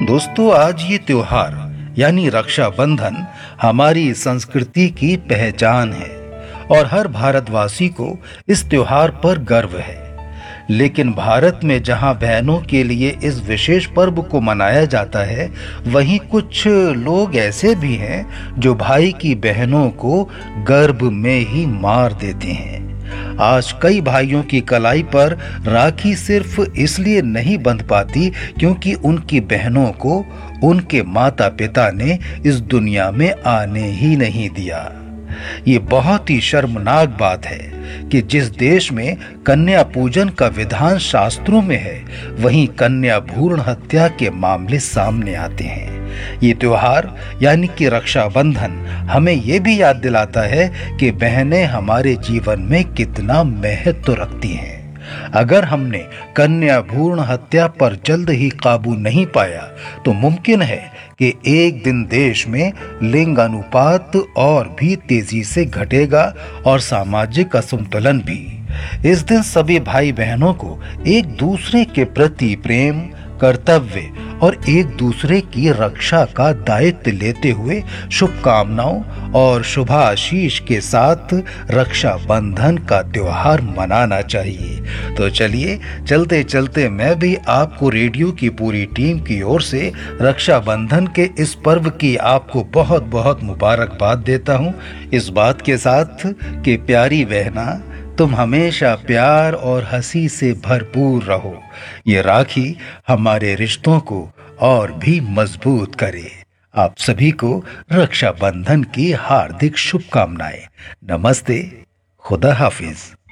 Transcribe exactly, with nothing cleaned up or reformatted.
दोस्तों, आज ये त्योहार यानी रक्षाबंधन हमारी संस्कृति की पहचान है और हर भारतवासी को इस त्योहार पर गर्व है। लेकिन भारत में जहां बहनों के लिए इस विशेष पर्व को मनाया जाता है, वहीं कुछ लोग ऐसे भी हैं जो भाई की बहनों को गर्भ में ही मार देते हैं। आज कई भाइयों की कलाई पर राखी सिर्फ इसलिए नहीं बंध पाती क्योंकि उनकी बहनों को उनके माता पिता ने इस दुनिया में आने ही नहीं दिया। ये बहुत ही शर्मनाक बात है कि जिस देश में कन्या पूजन का विधान शास्त्रों में है, वहीं कन्या भ्रूण हत्या के मामले सामने आते हैं। ये त्योहार यानी कि रक्षाबंधन हमें ये भी याद दिलाता है कि बहनें हमारे जीवन में कितना महत्व रखती हैं। अगर हमने कन्या भ्रूण हत्या पर जल्द ही काबू नहीं पाया, तो मुमकिन है कि एक दिन देश में लिंग अनुपात और भी तेजी से घटेगा और सामाजिक असंतुलन भी। इस दिन सभी भाई बहनों को एक दूसरे के प्रति प्रेम, कर्तव्य और एक दूसरे की रक्षा का दायित्व लेते हुए शुभकामनाओं और शुभाशीष के साथ रक्षाबंधन का त्योहार मनाना चाहिए। तो चलिए, चलते चलते मैं भी आपको रेडियो की पूरी टीम की ओर से रक्षाबंधन के इस पर्व की आपको बहुत बहुत मुबारकबाद देता हूँ, इस बात के साथ कि प्यारी बहना, तुम हमेशा प्यार और हंसी से भरपूर रहो। ये राखी हमारे रिश्तों को और भी मजबूत करे। आप सभी को रक्षाबंधन की हार्दिक शुभकामनाएं। नमस्ते, खुदा हाफिज।